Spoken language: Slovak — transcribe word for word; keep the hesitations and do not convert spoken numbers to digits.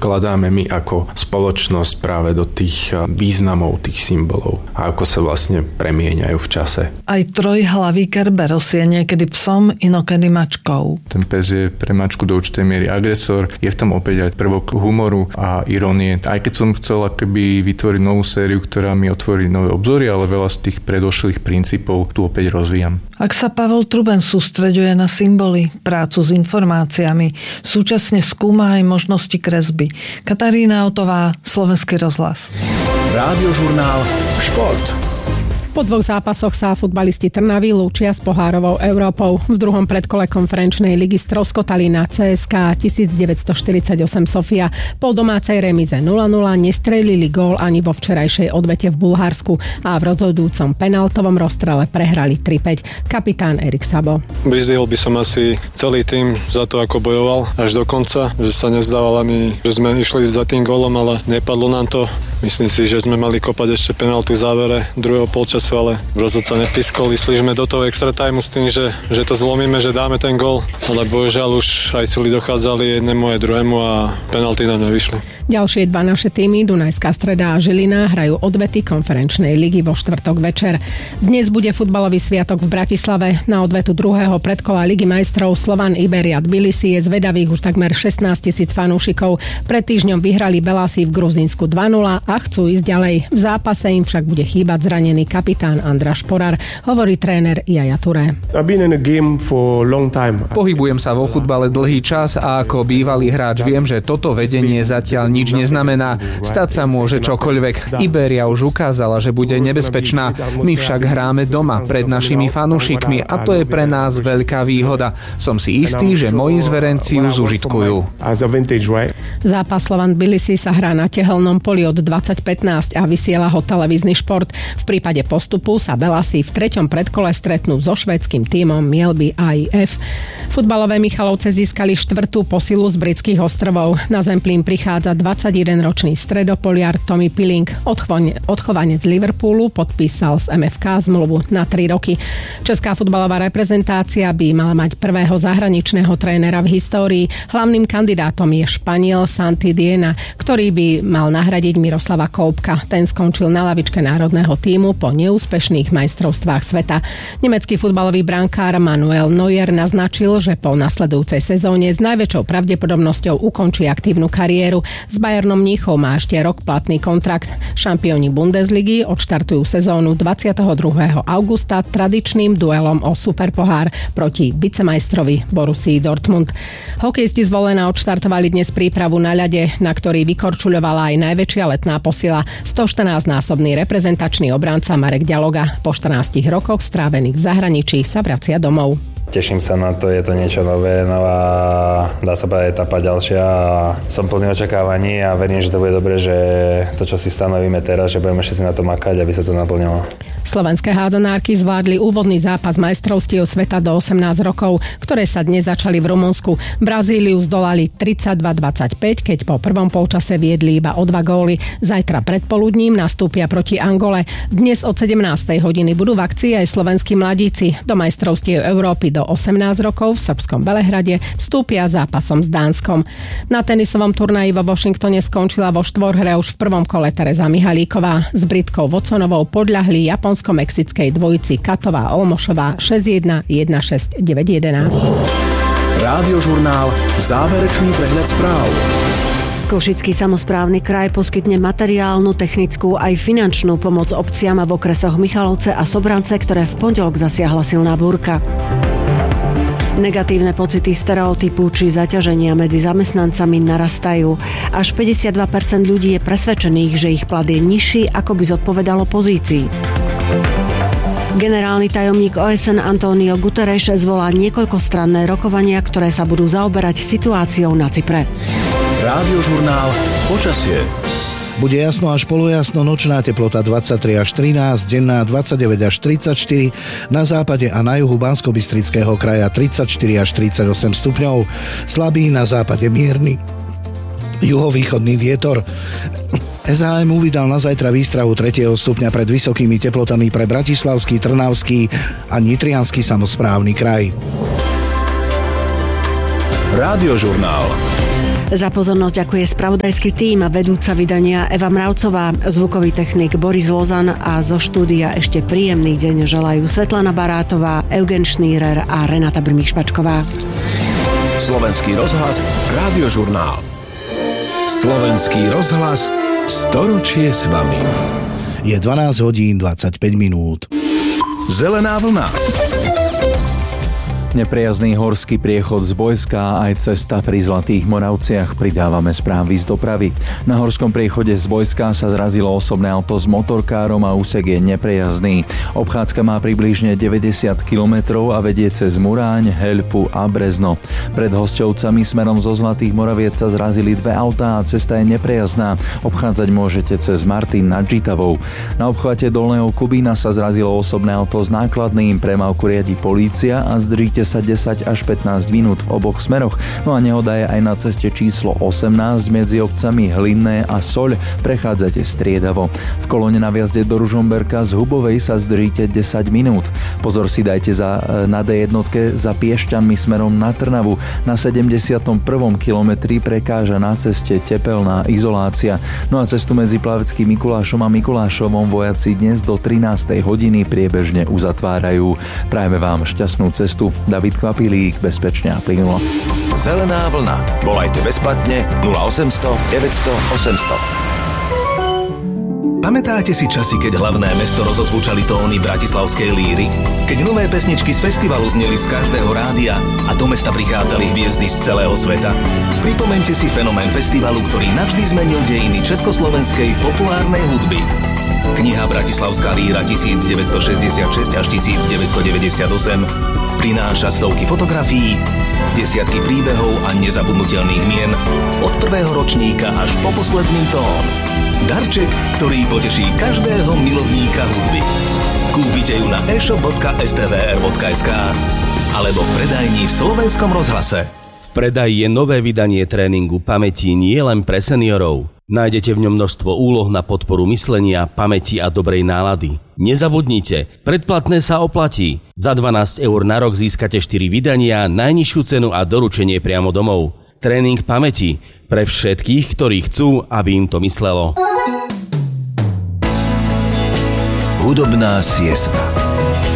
vkladáme my ako spoločnosť práve do tých významov, tých symbolov a ako sa vlastne premieňajú v čase. Aj trojhlavý Kerberos je niekedy psom, inokedy mačkou. Ten pes je pre mačku do určitej miery agresor. Je v tom opäť aj prvok humoru a irónie. Aj keď som chcel akoby vytvoriť novú sériu, ktorá mi otvorí nové obzory, ale veľa z tých predošlých princípov tu opäť rozvíjam. Ak sa Pavol Truben sústreďuje na symboly, prácu s informáciami, súčasne skúma aj možnosti kresby. Katarína Otová, Slovenský rozhlas. Rádiožurnál Šport. Po dvoch zápasoch sa futbalisti Trnavy lúčia s pohárovou Európou. V druhom predkole konferenčnej ligy stroskotali na cé es ká devätnásťstoštyridsaťosem Sofia. Po domácej remíze nula nula nestrelili gól ani vo včerajšej odvete v Bulharsku a v rozhodujúcom penaltovom rozstrele prehrali tri päť. Kapitán Erik Sabo. Vyzdvihol by som asi celý tým za to, ako bojoval až do konca, že sa nezdával ani, že sme išli za tým gólom, ale nepadlo nám to. Myslím si, že sme mali kopať ešte penaltu v závere druhého polčasu, ale rozhodca nepiskol. Išli sme do toho extra timeu s tým, že, že to zlomíme, že dáme ten gól, ale bohužiaľ už aj sily dochádzali jednému aj druhému a penalty nám nevyšli. Ďalšie dva naše týmy, Dunajská Streda a Žilina, hrajú odvety konferenčnej ligy vo štvrtok večer. Dnes bude futbalový sviatok v Bratislave. Na odvetu druhého predkola Ligy majstrov Slovan Iberia Tbilisi je zvedavých už takmer šestnásť tisíc fanúšikov. Pred týždňom vyhrali Belasi v Gruzínsku dva nula a chcú ísť ďalej. V zápase im však bude chýbať zranený kapitán Andrá Šporar, hovorí tréner Jaja Touré. Pohybujem sa vo futbale dlhý čas a ako bývalý hráč viem, že toto vedenie zatiaľ nič neznamená. Stať sa môže čokoľvek. Iberia už ukázala, že bude nebezpečná. My však hráme doma pred našimi fanúšikmi a to je pre nás veľká výhoda. Som si istý, že moji zverenci ju zužitkujú. Zápas Slovan Tbilisi sa hrá na tehelnom poli od dvadsať pätnásť a vysiela ho televízny šport. V prípade postupu sa Belasi v treťom predkole stretnú so švédskym tímom Mjällby á í ef. Futbalové Michalovce získali štvrtú posilu z britských ostrovov. Na Zemplín prichádza dvadsaťjedenročný stredopoliar Tommy Pilling. Odchovanec Liverpoolu podpísal z em ef ká zmluvu na tri roky. Česká futbalová reprezentácia by mala mať prvého zahraničného trénera v histórii. Hlavným kandidátom je Španiel Santi Diena, ktorý by mal nahradiť Miroslava Koupka. Ten skončil na lavičke národného tímu po neúspešných majstrovstvách sveta. Nemecký futbalový brankár Manuel Neuer naznačil, že po nasledujúcej sezóne s najväčšou pravdepodobnosťou ukončí aktívnu kariéru. S Bayernom Mníchov má ešte rok platný kontrakt. Šampióni Bundesligy odštartujú sezónu dvadsiateho druhého augusta tradičným duelom o superpohár proti vicemajstrovi Borussii Dortmund. Hokejisti zvolená odštartovali dnes prípravu na ľade, na ktorý vykorčuľovala aj najväčšia letná posila. stoštrnásťnásobný reprezentačný obranca Marek Ďaloga po štrnástich rokoch strávených v zahraničí sa vracia domov. Teším sa na to, je to niečo nové, nová, dá sa povedať, etapa ďalšia a som plný očakávaní a verím, že to bude dobre, že to, čo si stanovíme teraz, že budeme všetci na to makať, aby sa to naplnilo. Slovenské hádzanárky zvládli úvodný zápas majstrovstiev sveta do osemnásť rokov, ktoré sa dnes začali v Rumunsku. Brazíliu zdolali tridsaťdva dvadsaťpäť, keď po prvom polčase viedli iba o dva góly. Zajtra predpoludním nastúpia proti Angole. Dnes od sedemnástej hodiny budú v akcii aj slovenskí mladíci. Do majstrovstiev Európy do osemnásť rokov v srbskom Belehrade vstúpia zápasom s Dánskom. Na tenisovom turnaji vo Washingtone skončila vo štvorhre už v prvom kole Tereza Mihalíková. S Britkou Watsonovou podľahli japonsko-mexickej dvojici Katová Olmošová šesť jedna, jeden šesť, deväť jedenásť. Rádiožurnál Záverečný prehľad správ. Košický samosprávny kraj poskytne materiálnu, technickú aj finančnú pomoc obciam v okresoch Michalovce a Sobrance, ktoré v pondelok zasiahla silná búrka. Negatívne pocity stereotypu či zaťaženia medzi zamestnancami narastajú. Až päťdesiatdva percent ľudí je presvedčených, že ich plat je nižší, ako by zodpovedalo pozícii. Generálny tajomník ó es en António Guterres zvolá niekoľkostranné rokovania, ktoré sa budú zaoberať situáciou na Cypre. Rádiožurnál Počasie. Bude jasno až polojasno, nočná teplota dvadsaťtri až trinásť, denná dvadsaťdeväť až tridsaťštyri, na západe a na juhu Banskobystrického kraja tridsaťštyri až tridsaťosem stupňov, slabý na západe mierny juhovýchodný vietor. es há em uvydal na zajtra výstrahu tretieho stupňa pred vysokými teplotami pre Bratislavský, Trnavský a Nitriansky samosprávny kraj. Rádiožurnál. Za pozornosť ďakuje spravodajský tím a vedúca vydania Eva Mravcová, zvukový technik Boris Lozan a zo štúdia ešte príjemný deň želajú Svetlana Barátová, Eugen Šnírer a Renata Brmíšpačková. Slovenský rozhlas, Rádiožurnál. Slovenský rozhlas, storočie s vami. Je dvanásť hodín dvadsaťpäť minút. Zelená vlna. Neprejazný horský priechod z Bojska a aj cesta pri Zlatých Moravciach. Pridávame správy z dopravy. Na horskom priechode z Bojska sa zrazilo osobné auto s motorkárom a úsek je neprejazdný. Obchádzka má približne deväťdesiat kilometrov a vedie cez Muráň, Heľpu a Brezno. Pred Hosťovcami smerom zo Zlatých Moraviec sa zrazili dve autá a cesta je neprejazdná. Obchádzať môžete cez Martin nad Žitavou. Na obchvate Dolného Kubína sa zrazilo osobné auto s nákladným. Premávku riadi polícia a zdržíte sa desať až pätnásť minút v oboch smeroch. No a nehoda je aj na ceste číslo osemnásť medzi obcami Hlinné a Soľ. Prechádzate striedavo. V kolóne na viazde do Ružomberka z Hubovej sa zdržíte desať minút. Pozor si dajte za, na dé jednotke za Piešťanmi smerom na Trnavu. Na sedemdesiatom prvom kilometri prekáža na ceste tepelná izolácia. No a cestu medzi Plaveckým Mikulášom a Mikulášovom vojaci dnes do trinástej hodiny priebežne uzatvárajú. Prajeme vám šťastnú cestu. David Kvapilík, bezpečne a plynulo. Zelená vlna. Volajte bezplatne nula osemsto deväťsto osemsto. Pamätáte si časy, keď hlavné mesto rozozvučali tóny bratislavskej líry? Keď nové pesničky z festivalu zneli z každého rádia a do mesta prichádzali hviezdy z celého sveta? Pripomeňte si fenomén festivalu, ktorý navždy zmenil dejiny československej populárnej hudby. Kniha Bratislavská líra devätnásťstošesťdesiatšesť až devätnásťstodeväťdesiatosem prináša stovky fotografií, desiatky príbehov a nezabudnutelných mien od prvého ročníka až po posledný tón. Darček, ktorý poteší každého milovníka hudby. Kúpite ju na e shop bodka es té vé er bodka es ká alebo v predajni v Slovenskom rozhlase. V predaji je nové vydanie tréningu pamäti nie len pre seniorov. Nájdete v ňom množstvo úloh na podporu myslenia, pamäti a dobrej nálady. Nezabudnite, predplatné sa oplatí. Za dvanásť eur na rok získate štyri vydania, najnižšiu cenu a doručenie priamo domov. Tréning pamäti pre všetkých, ktorí chcú, aby im to myslelo. Hudobná siesta.